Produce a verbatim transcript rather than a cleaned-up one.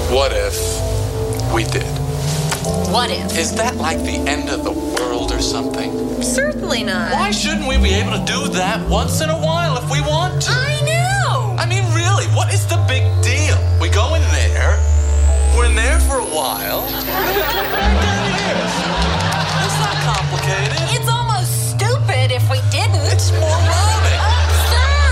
What if we did? What if? Is that like the end of the world or something? Certainly not. Why shouldn't we be able to do that once in a while if we want to? I know! I mean, really, what is the big deal? We go in there, we're in there for a while.